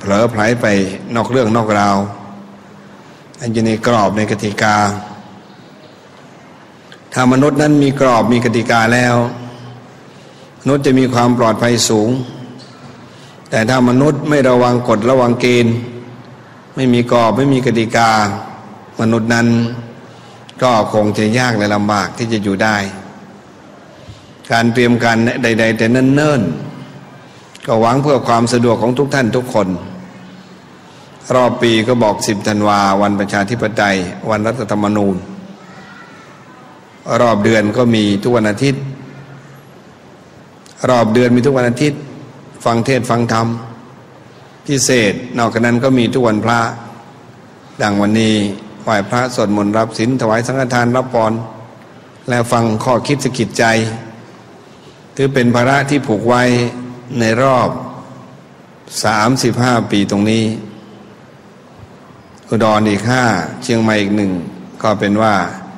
เผลอไผลไปนอกเรื่องนอกราวอันอยู่ในกรอบในกติกาถ้ามนุษย์นั้นมีกรอบมีกติกาแล้วมนุษย์จะมีความปลอดภัยสูงแต่ถ้ามนุษย์ไม่ระวังกฎระวังเกณฑ์ไม่มีกรอบไม่มีกติกามนุษย์นั้นก็คงจะยากและลำบากที่จะอยู่ได้การเตรียมการใดๆแต่เนิ่นๆก็หวังเพื่อความสะดวกของทุกท่านทุกคนรอบปีก็บอก10 ธันวาวันประชาธิปไตยวันรัฐธรรมนูญรอบเดือนก็มีทุกวันอาทิตย์รอบเดือนมีทุกวันอาทิตย์ฟังเทศน์ฟังธรรมพิเศษนอกจากนั้นก็มีทุกวันพระดังวันนี้ไหว้พระสวดมนต์รับศีลถวายสังฆทานรับพรและฟังข้อคิดสะกิดใจถือเป็นภาระที่ผูกไว้ในรอบ35 ปีตรงนี้อุดรอีก5เชียงใหม่อีก1ก็เป็นว่า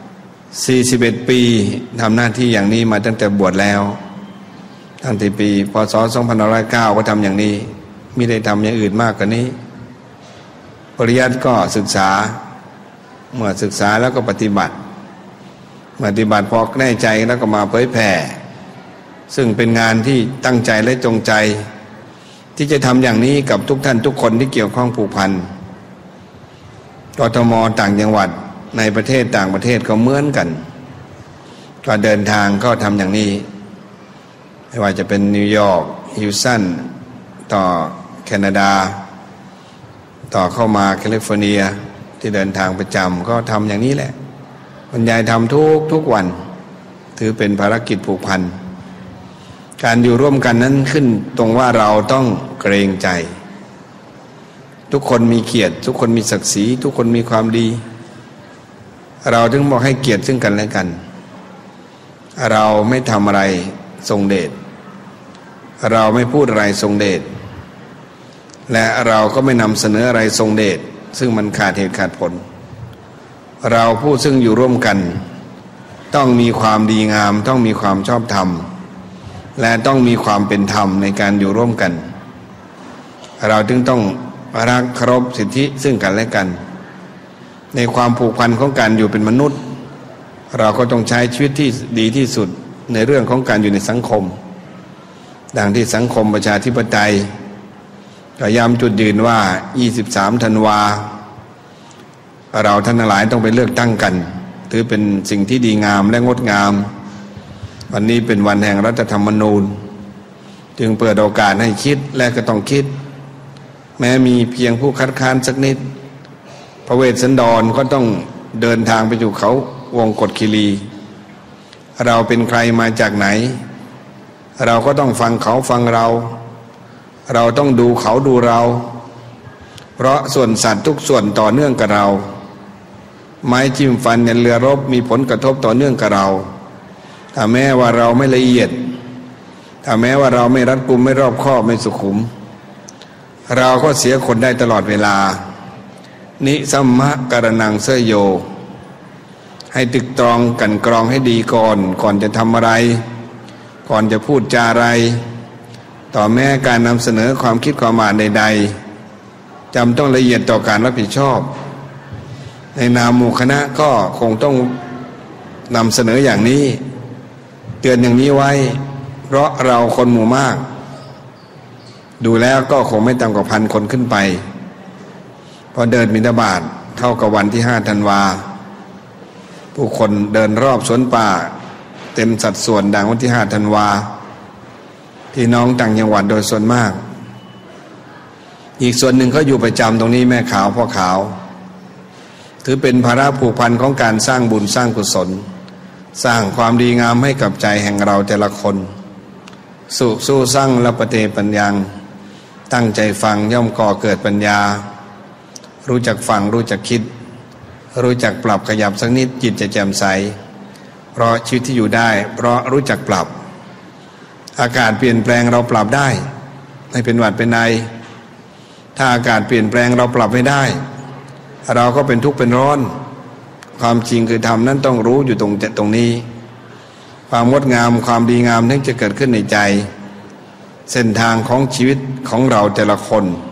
41 ปีทำหน้าที่อย่างนี้มาตั้งแต่บวชแล้วตั้งแต่ปีพศ2509ก็ทำอย่างนี้ไม่ได้ทำอย่างอื่นมากกว่านี้ปริยัติก็ศึกษาเมื่อศึกษาแล้วก็ปฏิบัติพอแน่ใจแล้วก็มาเผยแผ่ซึ่งเป็นงานที่ตั้งใจและจงใจที่จะทำอย่างนี้กับทุกท่านทุกคนที่เกี่ยวข้องผูกพันกทมต่างจังหวัดในประเทศต่างประเทศก็เหมือนกันก็เดินทางก็ทำอย่างนี้ไม่ว่าจะเป็นนิวยอร์กฮิวสตันต่อแคนาดาต่อเข้ามาแคลิฟอร์เนียที่เดินทางประจำก็ทำอย่างนี้แหละบรรยายทำทุกวันถือเป็นภารกิจผูกพันการอยู่ร่วมกันนั้นขึ้นตรงว่าเราต้องเกรงใจทุกคนมีเกียรติทุกคนมีศักดิ์ศรีทุกคนมีความดีเราถึงบอกให้เกียรติซึ่งกันและกันเราไม่ทำอะไรทรงเดชเราไม่พูดอะไรทรงเดชและเราก็ไม่นำเสนออะไรทรงเดชซึ่งมันขาดเหตุขาดผลเราผู้ซึ่งอยู่ร่วมกันต้องมีความดีงามต้องมีความชอบธรรมและต้องมีความเป็นธรรมในการอยู่ร่วมกันเราจึงต้องรักเคารพสิทธิซึ่งกันและกันในความผูกพันของการอยู่เป็นมนุษย์เราก็ต้องใช้ชีวิตที่ดีที่สุดในเรื่องของการอยู่ในสังคมดังที่สังคมประชาธิปไตยก็ย้ำจุดยืนว่า23 ธันวาเราท่านทั้งหลายต้องไปเลือกตั้งกันถือเป็นสิ่งที่ดีงามและงดงามวันนี้เป็นวันแห่งรัฐธรรมนูญจึงเปิดโอกาสให้คิดและก็ต้องคิดแม้มีเพียงผู้คัดค้านสักนิดพระเวสสันดรก็ต้องเดินทางไปอยู่เขาวงกฏคีรีเราเป็นใครมาจากไหนเราก็ต้องฟังเขาฟังเราต้องดูเขาดูเราเพราะส่วนสัตว์ทุกส่วนต่อเนื่องกับเราไม้จิ้มฟันในเรือรบมีผลกระทบต่อเนื่องกับเราถ้าแม้ว่าเราไม่ละเอียดถ้าแม้ว่าเราไม่รัดกุมไม่รอบคอบไม่สุขุมเราก็เสียคนได้ตลอดเวลานิสัมมะกรณังเสยโยให้ตึกตรองกันกรองให้ดีก่อนจะทำอะไรก่อนจะพูดจาอะไรต่อแม้การนำเสนอความคิดความอ่านใดๆจำต้องละเอียดต่อการรับผิดชอบในนามหมู่คณะก็คงต้องนำเสนออย่างนี้เตือนอย่างนี้ไว้เพราะเราคนหมู่มากดูแล้วก็คงไม่ต่ำกว่า 1,000 คนขึ้นไปพอเดินบิณฑบาตเท่ากับวันที่5 ธันวาผู้คนเดินรอบสวนป่าเต็มสัดส่วนดังวันที่5 ธันวาพี่น้องต่างจังหวัดโดยส่วนมากอีกส่วนหนึ่งก็อยู่ประจำตรงนี้แม่ขาวพ่อขาวถือเป็นภาระผูกพันของการสร้างบุญสร้างกุศลสร้างความดีงามให้กับใจแห่งเราแต่ละคนสู้สร้างละปะเตปัญญังตั้งใจฟังย่อมก่อเกิดปัญญารู้จักฟังรู้จักคิดรู้จักปรับขยับสักนิดจิตจะแจ่มใสเพราะชีวิตที่อยู่ได้เพราะรู้จักปรับอากาศเปลี่ยนแปลงเราปรับได้ไม่เป็นหวัดเป็นไอถ้าอากาศเปลี่ยนแปลงเราปรับไม่ได้เราก็เป็นทุกข์เป็นร้อนความจริงคือธรรมนั้นต้องรู้อยู่ตรงนี้ความงดงามความดีงามนั้นจะเกิดขึ้นในใจเส้นทางของชีวิตของเราแต่ละคน